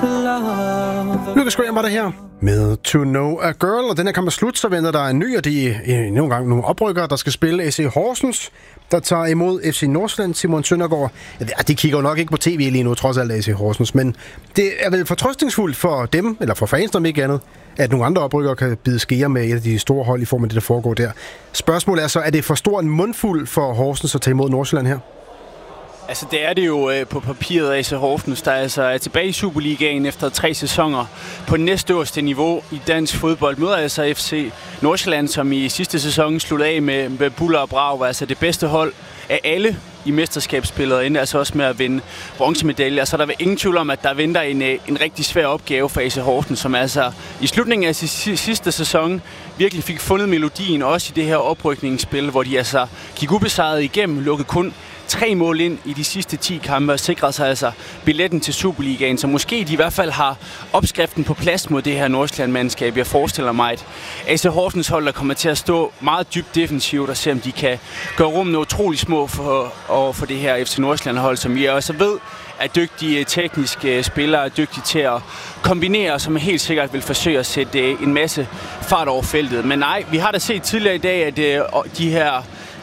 Lucas Graham var det her med To Know a Girl, og den her kamp er slut, så venter der en ny, og de er nogle gange nogle oprykkere, der skal spille AC Horsens, der tager imod FC Nordsjælland. Simon Søndergaard, ja, de kigger jo nok ikke på tv lige nu, trods alt AC Horsens, men det er vel fortrøstningsfuldt for dem, eller for fans, om ikke andet, at nogle andre oprykkere kan bide skære med et af de store hold i form af det, der foregår der. Spørgsmålet er så, er det for stor en mundfuld for Horsens at tage imod Nordsjælland her? Altså det er det jo på papiret af AC Horsens, der altså er tilbage i Superligaen efter 3 sæsoner på næstøverste niveau i dansk fodbold. Møder altså FC Nordsjælland, som i sidste sæson sluttede af med buller og brag, altså det bedste hold af alle i mesterskabsspillet, og endte altså også med at vinde bronzemedaljer. Så der er ingen tvivl om, at der venter en rigtig svær opgave for AC Horsens, som altså i slutningen af sidste sæson virkelig fik fundet melodien, også i det her oprykningsspil, hvor de altså gik ubesejret igennem, lukkede kun 3 mål ind i de sidste 10 kampe og sikrede sig altså billetten til Superligaen, så måske de i hvert fald har opskriften på plads mod det her Nordsjælland-mandskab. Jeg forestiller mig, at AC Horsens hold, der kommer til at stå meget dybt defensivt og se, om de kan gøre rummene utrolig små for det her FC Nordsjælland-hold, som vi også ved er dygtige tekniske spillere, er dygtige til at kombinere, som helt sikkert vil forsøge at sætte en masse fart over feltet. Men nej, vi har da set tidligere i dag, at de her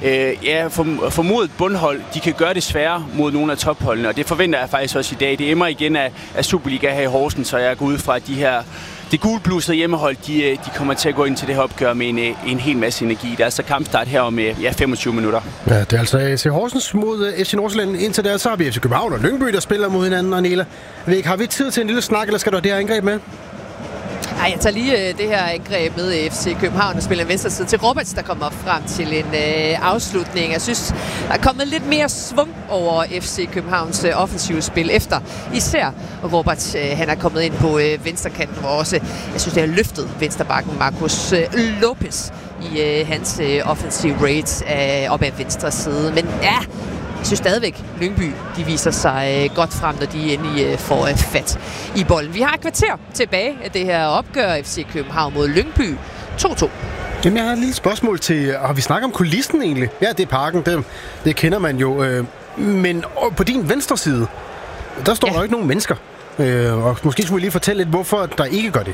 formodet bundhold, de kan gøre det sværere mod nogle af topholdene, og det forventer jeg faktisk også i dag. Det emmer igen af Superliga her i Horsens, så jeg går ud fra, at det gulblusede hjemmehold, de kommer til at gå ind til det her opgør med en hel masse energi. Der er altså kampstart her om 25 minutter. Ja, det er altså AC Horsens mod FC Nordsjælland. Indtil der, så har vi FC København og Lyngby, der spiller mod hinanden. Arnela, har vi tid til en lille snak, eller skal du have det her angreb med? Ej, jeg tager lige det her angreb med FC København og spiller en venstre side til Roberts, der kommer frem til en afslutning. Jeg synes, der er kommet lidt mere svung over FC Københavns offensive spil efter. Især Roberts, han er kommet ind på venstrekanten, hvor også, jeg synes, det har løftet venstrebakken Marcus Lopez i hans offensive rates op ad venstre side. Men ja, jeg synes stadigvæk, Lyngby, de viser sig godt frem, når de endelig får fat i bolden. Vi har et kvarter tilbage af det her opgør. FC København mod Lyngby 2-2. Jamen, jeg har et lille spørgsmål til, har vi snakket om kulissen egentlig? Ja, det er parken, det kender man jo. Men på din venstre side, der står der ikke nogen mennesker. Og måske skulle vi lige fortælle lidt, hvorfor der ikke gør det.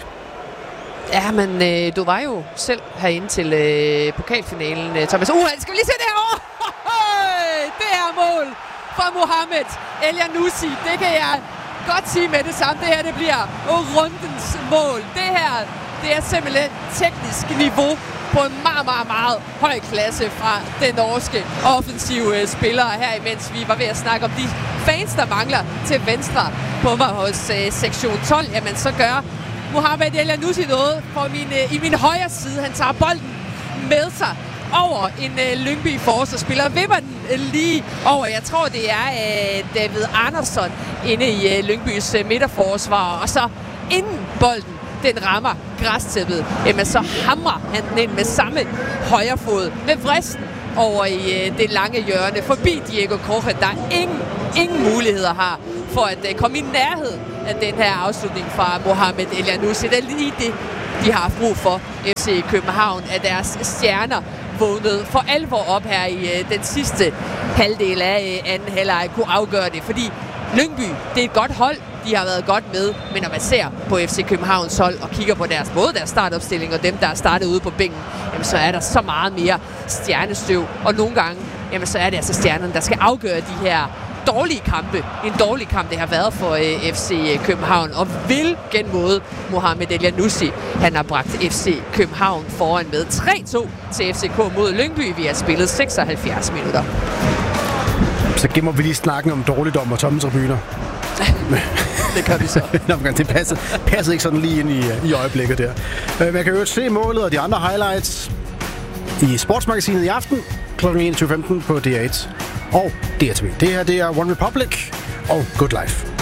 Ja, men du var jo selv herinde til pokalfinalen, Thomas. Skal vi lige se det herovre? Det her mål fra Mohamed Elyounoussi, det kan jeg godt sige med det samme. Det her, det bliver rundens mål. Det her, det er simpelthen teknisk niveau på en meget, meget, meget høj klasse fra den norske offensive spillere her, imens vi var ved at snakke om de fans, der mangler til venstre på mig hos sektion 12. Jamen, så gør Mohamed Elyounoussi noget i min højre side. Han tager bolden med sig over en Lyngby forsvarsspiller, vipper den lige over. Jeg tror, det er David Andersson inde i Lyngbys midterforsvar, og så inden bolden den rammer græstæppet, jamen så hamrer han den ind med samme højre fod med vristen over i det lange hjørne forbi Diego Costa, der ingen muligheder har for at komme i nærheden af den her afslutning fra Mohamed Elyounoussi. Det er lige det, de har brug for. FC København af deres stjerner vågnede for alvor op her i den sidste halvdel af anden halvleg, kunne afgøre det, fordi Lyngby, det er et godt hold, de har været godt med, men når man ser på FC Københavns hold og kigger på både deres startopstilling og dem, der er startet ude på bænken, jamen så er der så meget mere stjernestøv, og nogle gange, jamen så er det altså stjernerne, der skal afgøre de her dårlige kampe. En dårlig kamp, det har været for FC København, og hvilken måde Mohamed Elyounoussi, han har bragt FC København foran med 3-2 til FCK mod Lyngby. Vi har spillet 76 minutter. Så gemmer vi lige snakken om dårligdom og tomme tribuner. Det kan vi så. Det passede ikke sådan lige ind i øjeblikket der. Man kan jo se målet og de andre highlights i Sportsmagasinet i aften kl. 21.15 på DR1 og DRTV. Det her, det er One Republic og Good Life.